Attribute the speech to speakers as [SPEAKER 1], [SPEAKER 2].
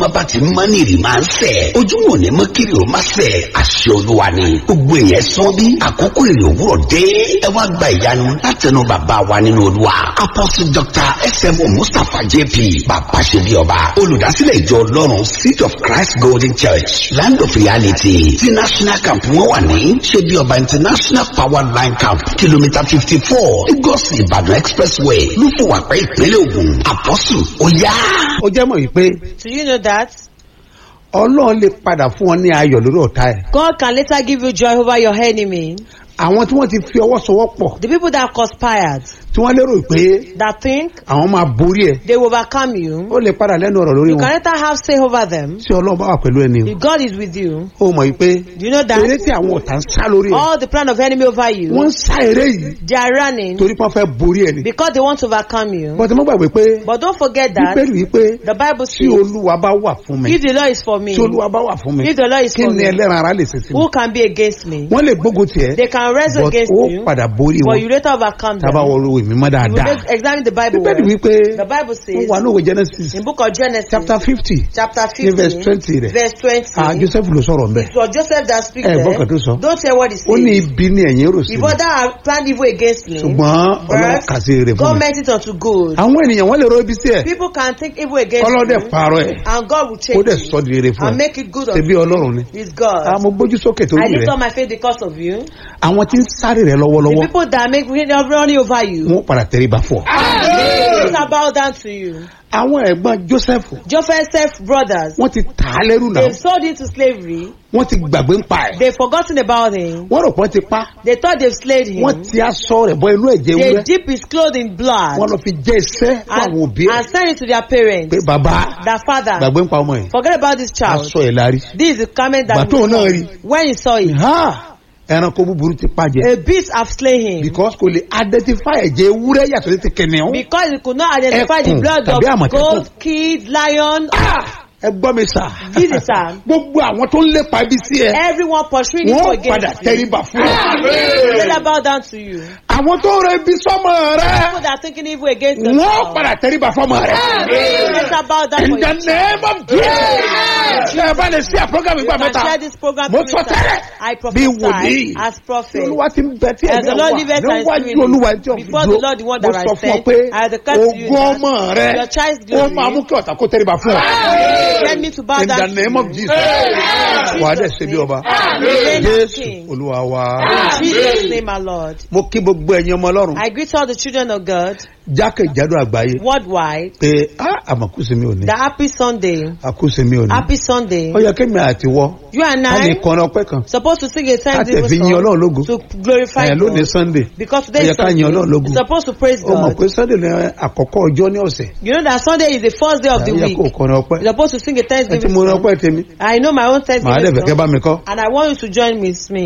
[SPEAKER 1] ojúmọ́ bá ti mọ́ ní ìrì máa ń sẹ̀. ojúmọ́ ò ní mọ́ kiri ò má sẹ̀. àṣẹ Olúwa ni. gbogbo èèyàn sọ bí àkókò èrè òwúrọ̀ dé. ẹ wá gba ìyanu látẹnu bàbá wa nínú Olúwa. Apostle Dr. S.M.O. Mustapha J.P. bàbá ṣe bí ọba. olùdásílẹ̀ ìjọ Ọlọ́run Seed of Christ Golden Church Land of Reality ti National Camp wọ́n wà ní ṣe bí ọba International Power Line Camp kìlómítà 54 Lagos Ìbàdàn Expressway lúfọwàpẹ́ ìpínlẹ̀ Ògùn. Apostle ó yá.
[SPEAKER 2] ó jẹ́ mọ̀ wípé.
[SPEAKER 3] Do you know that?
[SPEAKER 2] Ọlọ́run lè padà fún ọ ní ayọ̀ lórí ọ̀tá ẹ̀.
[SPEAKER 3] God can later give you joy over your enemy.
[SPEAKER 2] àwọn tí wọ́n ti fi ọwọ́ sowọ́pọ̀.
[SPEAKER 3] The people that have conspired,
[SPEAKER 2] tí wọ́n lérò pé
[SPEAKER 3] that think
[SPEAKER 2] àwọn máa borí ẹ̀.
[SPEAKER 3] they will overcome you.
[SPEAKER 2] ó lè padà lẹ́nu ọ̀rọ̀ lórí
[SPEAKER 3] You can
[SPEAKER 2] wọn.
[SPEAKER 3] later have say over them.
[SPEAKER 2] tí Ọlọ́run bá wà pẹ̀lú ẹni o.
[SPEAKER 3] If God is with you,
[SPEAKER 2] ó mọ̀ wípé.
[SPEAKER 3] do you know
[SPEAKER 2] eré
[SPEAKER 3] that
[SPEAKER 2] tí àwọn ọ̀tá ń sá lórí ẹ̀.
[SPEAKER 3] all the plan of enemy over you,
[SPEAKER 2] wọ́n ń sá eré yìí.
[SPEAKER 3] they are running
[SPEAKER 2] torí pé wọ́n fẹ́ borí ẹ̀ ni.
[SPEAKER 3] because they want to overcome you.
[SPEAKER 2] bọ́tí mo gbàgbé pé.
[SPEAKER 3] But don't forget that
[SPEAKER 2] bíbélì wípé.
[SPEAKER 3] the Bible
[SPEAKER 2] tí
[SPEAKER 3] says,
[SPEAKER 2] Olúwa bá wà fún mi.
[SPEAKER 3] if the Lord is for me,
[SPEAKER 2] tí Olúwa bá wà fún mi.
[SPEAKER 3] if the Lord is
[SPEAKER 2] kí
[SPEAKER 3] for
[SPEAKER 2] ni
[SPEAKER 3] me,
[SPEAKER 2] ẹlẹ́ran ara lè ṣe sí mi.
[SPEAKER 3] who can be against me?
[SPEAKER 2] wọ́n lè gbógun tiẹ̀.
[SPEAKER 3] They can wrestle
[SPEAKER 2] but
[SPEAKER 3] against
[SPEAKER 2] ó
[SPEAKER 3] you,
[SPEAKER 2] padà borí
[SPEAKER 3] but
[SPEAKER 2] wọn.
[SPEAKER 3] you later overcome them.
[SPEAKER 2] tábà wọlé ìwé mímọ́
[SPEAKER 3] You will
[SPEAKER 2] dáadáa.
[SPEAKER 3] examine the Bible
[SPEAKER 2] bíbélì
[SPEAKER 3] well.
[SPEAKER 2] wípé.
[SPEAKER 3] The Bible
[SPEAKER 2] ó
[SPEAKER 3] says
[SPEAKER 2] wà ní òwe Genesis.
[SPEAKER 3] in book of Genesis
[SPEAKER 2] chapter 50.
[SPEAKER 3] chapter
[SPEAKER 2] ní
[SPEAKER 3] 50
[SPEAKER 2] verse 20 rẹ̀.
[SPEAKER 3] verse 20.
[SPEAKER 2] Joseph ló sọ̀rọ̀ mbẹ́.
[SPEAKER 3] It was Joseph that speaks
[SPEAKER 2] gbọ́ kan tó
[SPEAKER 3] there.
[SPEAKER 2] sọ.
[SPEAKER 3] Don't hear what he
[SPEAKER 2] ó ní
[SPEAKER 3] says.
[SPEAKER 2] ibi ní ẹ̀yìn rò sí
[SPEAKER 3] If
[SPEAKER 2] mi.
[SPEAKER 3] other have planned evil against me,
[SPEAKER 2] ṣùgbọ́n Ọlọ́run kà sí rere fún
[SPEAKER 3] God
[SPEAKER 2] mi.
[SPEAKER 3] meant it unto good.
[SPEAKER 2] àwọn ènìyàn wọ́n lè ro ibi sí ẹ̀.
[SPEAKER 3] People can think evil against
[SPEAKER 2] Ọlọ́run dẹ̀
[SPEAKER 3] you,
[SPEAKER 2] pààrọ̀ ẹ̀.
[SPEAKER 3] and God will
[SPEAKER 2] ó
[SPEAKER 3] change
[SPEAKER 2] dẹ̀
[SPEAKER 3] it
[SPEAKER 2] sọ di rere fún
[SPEAKER 3] and
[SPEAKER 2] ẹ.
[SPEAKER 3] make it good
[SPEAKER 2] ṣe
[SPEAKER 3] unto
[SPEAKER 2] bí Ọlọ́run ni.
[SPEAKER 3] you. It's God.
[SPEAKER 2] mo gbójú sókè
[SPEAKER 3] I
[SPEAKER 2] torí
[SPEAKER 3] lift
[SPEAKER 2] rẹ̀.
[SPEAKER 3] up my faith because of you.
[SPEAKER 2] àwọn tí ń sáré rẹ̀
[SPEAKER 3] The
[SPEAKER 2] lọ́wọ́lọ́wọ́.
[SPEAKER 3] people that make running over you,
[SPEAKER 2] wọ́n padà tẹríba fún ọ.
[SPEAKER 3] they shall bow down to you.
[SPEAKER 2] àwọn ẹ̀gbọ́n Joseph.
[SPEAKER 3] Joseph's brothers,
[SPEAKER 2] wọ́n ti tà á lẹ́rù náà.
[SPEAKER 3] they've sold into slavery.
[SPEAKER 2] wọ́n ti gbàgbé ń pa ẹ̀.
[SPEAKER 3] They've forgotten about him.
[SPEAKER 2] wọ́n rò pé wọ́n ti pa.
[SPEAKER 3] They thought they've slayed him.
[SPEAKER 2] wọ́n ti aṣọ rẹ̀ bọ inú ẹ̀jẹ̀
[SPEAKER 3] They
[SPEAKER 2] ewúrẹ́.
[SPEAKER 3] dip his clothes in blood
[SPEAKER 2] wọ́n lọ fi jẹ́ iṣẹ́ fún àwọn òbí ẹ̀.
[SPEAKER 3] and send it to their parents.
[SPEAKER 2] pé bàbá
[SPEAKER 3] Their father,
[SPEAKER 2] gbàgbé ń pa ọmọ yìí.
[SPEAKER 3] forget about this child.
[SPEAKER 2] aṣọ ẹ̀ la rí.
[SPEAKER 3] This is the comment that
[SPEAKER 2] Bàtò náà rí.
[SPEAKER 3] when he saw it,
[SPEAKER 2] ẹranko búburú ti pàjẹ́.
[SPEAKER 3] a beast have slain him
[SPEAKER 2] because kò lè identify ẹ̀jẹ̀ ewúrẹ́ yàtọ̀ sí ti kìnìún.
[SPEAKER 3] because he could not identify the
[SPEAKER 2] Ẹkùn
[SPEAKER 3] blood
[SPEAKER 2] tàbí
[SPEAKER 3] of
[SPEAKER 2] àmọ̀tẹ́kùn.
[SPEAKER 3] goat, kid, lion.
[SPEAKER 2] ẹ gbọ́ mi sà.
[SPEAKER 3] This is sir.
[SPEAKER 2] gbogbo àwọn tó ń lépa ibi sí ẹ.
[SPEAKER 3] Everyone pursuing you
[SPEAKER 2] wọ́n padà
[SPEAKER 3] against you.
[SPEAKER 2] tẹríba fún
[SPEAKER 3] Let
[SPEAKER 2] ọ.
[SPEAKER 3] them bow down to you.
[SPEAKER 2] àwọn tó ń rẹ ibi sọ́mọ rẹ.
[SPEAKER 3] People that are thinking evil against you.
[SPEAKER 2] wọ́n padà tẹríba fọ́mọ rẹ.
[SPEAKER 3] Let them bow down
[SPEAKER 2] in
[SPEAKER 3] for
[SPEAKER 2] the
[SPEAKER 3] you.
[SPEAKER 2] name of Jesus. ṣé ẹ bá lè ṣe àprogram
[SPEAKER 3] You
[SPEAKER 2] ìgbà
[SPEAKER 3] can
[SPEAKER 2] mẹ́ta.
[SPEAKER 3] share this program
[SPEAKER 2] mo
[SPEAKER 3] three
[SPEAKER 2] sọ
[SPEAKER 3] times.
[SPEAKER 2] tẹ́lẹ̀.
[SPEAKER 3] I
[SPEAKER 2] bí wòlíì.
[SPEAKER 3] prophesy as prophet.
[SPEAKER 2] olúwa ti ń bẹ tí
[SPEAKER 3] As
[SPEAKER 2] ẹ̀mí
[SPEAKER 3] the Lord
[SPEAKER 2] wà
[SPEAKER 3] liveth and
[SPEAKER 2] níwájú
[SPEAKER 3] spirit,
[SPEAKER 2] olúwa tí òfin
[SPEAKER 3] before the Lord the one
[SPEAKER 2] mo
[SPEAKER 3] that
[SPEAKER 2] sọ
[SPEAKER 3] I
[SPEAKER 2] fún ọ
[SPEAKER 3] sent,
[SPEAKER 2] pé
[SPEAKER 3] I declare to you
[SPEAKER 2] ogún
[SPEAKER 3] that
[SPEAKER 2] ọmọ rẹ
[SPEAKER 3] your child's
[SPEAKER 2] ó
[SPEAKER 3] glory
[SPEAKER 2] máa mú kí ọ̀tá kó tẹríba fún ọ.
[SPEAKER 3] send me to bow
[SPEAKER 2] in the
[SPEAKER 3] down to
[SPEAKER 2] name of
[SPEAKER 3] you.
[SPEAKER 2] Jesus. wà á dẹ̀ ṣe bí ọba.
[SPEAKER 3] Amen.
[SPEAKER 2] Jésù olúwa wa.
[SPEAKER 3] In Jesus' name, our Lord.
[SPEAKER 2] mo kí gbogbo ẹ̀yin ọmọ ọlọ́run
[SPEAKER 3] I greet all the children of God
[SPEAKER 2] jákèjádò àgbáyé
[SPEAKER 3] worldwide.
[SPEAKER 2] pé àmọ̀kúsí mi ò ní.
[SPEAKER 3] The happy Sunday.
[SPEAKER 2] àkúsí mi ò ní.
[SPEAKER 3] Happy Sunday.
[SPEAKER 2] ó yẹ kémi àti wọ.
[SPEAKER 3] You and
[SPEAKER 2] ká lè
[SPEAKER 3] I
[SPEAKER 2] kọrin ọpẹ́ kan.
[SPEAKER 3] supposed to sing a thanksgiving
[SPEAKER 2] Láti fi yin Ọlọ́run lógo.
[SPEAKER 3] song to glorify
[SPEAKER 2] lónìí
[SPEAKER 3] God.
[SPEAKER 2] Sunday.
[SPEAKER 3] Because
[SPEAKER 2] Ó
[SPEAKER 3] today
[SPEAKER 2] yẹ
[SPEAKER 3] is
[SPEAKER 2] ká yin
[SPEAKER 3] Sunday.
[SPEAKER 2] Ọlọ́run lógo.
[SPEAKER 3] You're supposed to praise
[SPEAKER 2] ó mọ̀
[SPEAKER 3] God.
[SPEAKER 2] pé Sunday ní àkọ́kọ́ ọjọ́ ní ọ̀sẹ̀.
[SPEAKER 3] You know that Sunday is the first day of the
[SPEAKER 2] ó yẹ kó
[SPEAKER 3] week.
[SPEAKER 2] kọrin ọpẹ́.
[SPEAKER 3] You're supposed to sing a
[SPEAKER 2] ẹ ti
[SPEAKER 3] thanksgiving
[SPEAKER 2] mú
[SPEAKER 3] song.
[SPEAKER 2] ọpẹ́ tèmi.
[SPEAKER 3] I know my own
[SPEAKER 2] màá dẹ̀
[SPEAKER 3] thanksgiving
[SPEAKER 2] fẹ́ kẹ́
[SPEAKER 3] song.
[SPEAKER 2] bá mi kọ́.
[SPEAKER 3] And I want you to join with me.